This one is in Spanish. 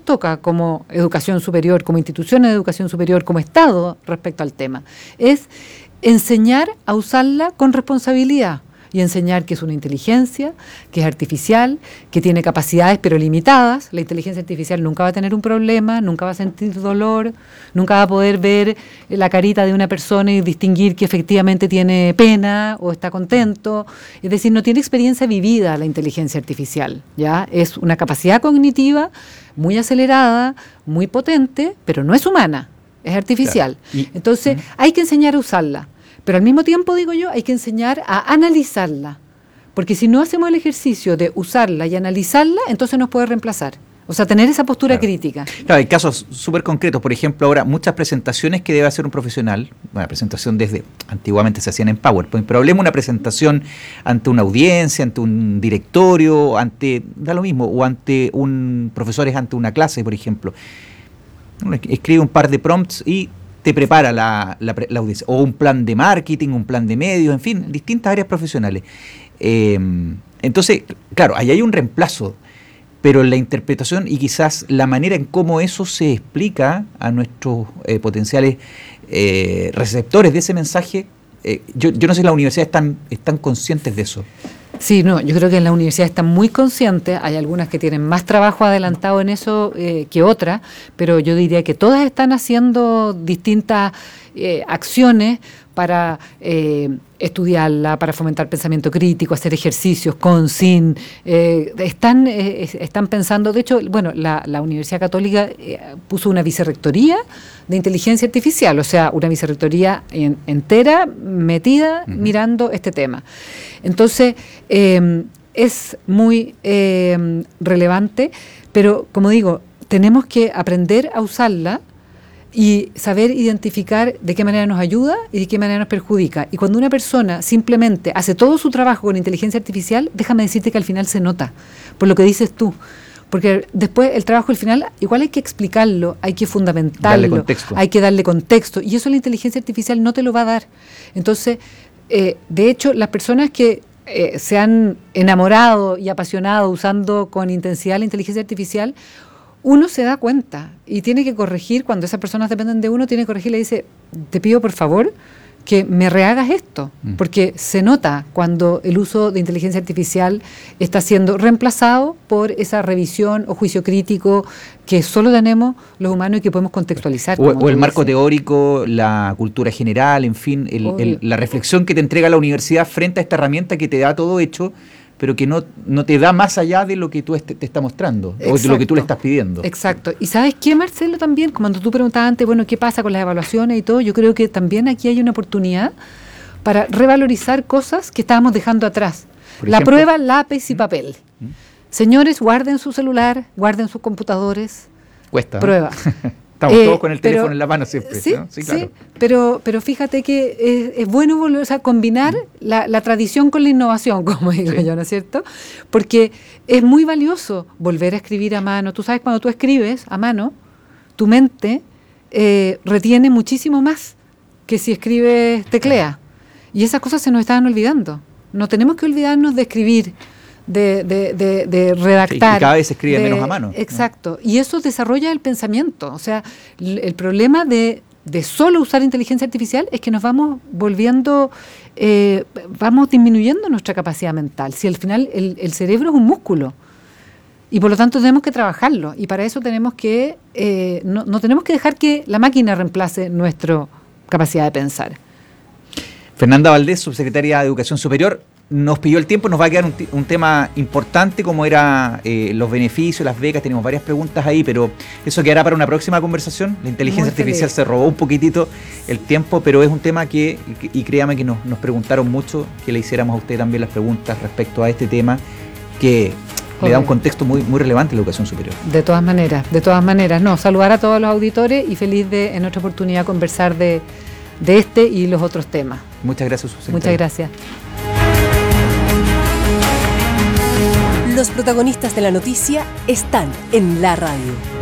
toca como educación superior, como instituciones de educación superior, como Estado respecto al tema, es enseñar a usarla con responsabilidad y enseñar que es una inteligencia, que es artificial, que tiene capacidades pero limitadas. La inteligencia artificial nunca va a tener un problema, nunca va a sentir dolor, nunca va a poder ver la carita de una persona y distinguir que efectivamente tiene pena o está contento. Es decir, no tiene experiencia vivida la inteligencia artificial, ¿ya? Es una capacidad cognitiva muy acelerada, muy potente, pero no es humana, es artificial. Claro. Entonces, hay que enseñar a usarla. Pero al mismo tiempo, digo yo, hay que enseñar a analizarla, porque si no hacemos el ejercicio de usarla y analizarla, entonces nos puede reemplazar. O sea, tener esa postura crítica. Claro, hay casos súper concretos. Por ejemplo, ahora muchas presentaciones que debe hacer un profesional, una presentación antiguamente se hacían en PowerPoint, pero hablemos de una presentación ante una audiencia, ante un directorio, da lo mismo, o ante profesores ante una clase, por ejemplo. Uno escribe un par de prompts y te prepara la audiencia, o un plan de marketing, un plan de medios, en fin, distintas áreas profesionales. Entonces, claro, ahí hay un reemplazo, pero la interpretación y quizás la manera en cómo eso se explica a nuestros potenciales receptores de ese mensaje, yo no sé si las universidades están conscientes de eso. Sí, no, yo creo que en las universidades están muy conscientes, hay algunas que tienen más trabajo adelantado en eso que otras, pero yo diría que todas están haciendo distintas acciones para estudiarla, para fomentar pensamiento crítico, hacer ejercicios con, sin, están pensando, de hecho, bueno, la Universidad Católica puso una vicerrectoría de inteligencia artificial, o sea, una vicerrectoría entera metida mirando este tema. Entonces, es muy relevante, pero como digo, tenemos que aprender a usarla y saber identificar de qué manera nos ayuda y de qué manera nos perjudica. Y cuando una persona simplemente hace todo su trabajo con inteligencia artificial, déjame decirte que al final se nota, por lo que dices tú. Porque después el trabajo al final igual hay que explicarlo, hay que fundamentarlo, hay que darle contexto. Y eso la inteligencia artificial no te lo va a dar. Entonces, de hecho, las personas que se han enamorado y apasionado usando con intensidad la inteligencia artificial, uno se da cuenta y tiene que corregir, cuando esas personas dependen de uno, tiene que corregir y le dice, te pido por favor que me rehagas esto, porque se nota cuando el uso de inteligencia artificial está siendo reemplazado por esa revisión o juicio crítico que solo tenemos los humanos y que podemos contextualizar. O el marco teórico, la cultura general, en fin, la reflexión que te entrega la universidad frente a esta herramienta que te da todo hecho, pero que no te da más allá de lo que tú te está mostrando. Exacto. O de lo que tú le estás pidiendo. Exacto. Y ¿sabes qué, Marcelo? También, cuando tú preguntabas antes, bueno, ¿qué pasa con las evaluaciones y todo? Yo creo que también aquí hay una oportunidad para revalorizar cosas que estábamos dejando atrás. La prueba, lápiz y papel. Señores, guarden su celular, guarden sus computadores. Cuesta. Prueba. Estamos todos con el teléfono en la mano siempre. Sí, ¿no? Sí, claro. Sí, pero fíjate que es bueno volver, o sea, combinar la tradición con la innovación, como digo yo, ¿no es cierto? Porque es muy valioso volver a escribir a mano. Tú sabes, cuando tú escribes a mano, tu mente retiene muchísimo más que si escribes teclea. Y esas cosas se nos estaban olvidando. No tenemos que olvidarnos de escribir, de redactar. Y cada vez se escribe menos a mano. Exacto. ¿No? Y eso desarrolla el pensamiento. O sea, el problema de solo usar inteligencia artificial es que nos vamos volviendo, vamos disminuyendo nuestra capacidad mental. Si al final el cerebro es un músculo. Y por lo tanto tenemos que trabajarlo. Y para eso tenemos que, no tenemos que dejar que la máquina reemplace nuestra capacidad de pensar. Fernanda Valdés, subsecretaria de Educación Superior, nos pidió el tiempo, nos va a quedar un tema importante como era los beneficios, las becas, tenemos varias preguntas ahí, pero eso quedará para una próxima conversación. La inteligencia artificial se robó un poquitito el tiempo, pero es un tema y créame que nos preguntaron mucho, que le hiciéramos a usted también las preguntas respecto a este tema, que le da un contexto muy, muy relevante a la educación superior. De todas maneras, no, saludar a todos los auditores y feliz de en otra oportunidad conversar de este y los otros temas. Muchas gracias, subsecretaria. Muchas gracias. Los protagonistas de la noticia están en la radio.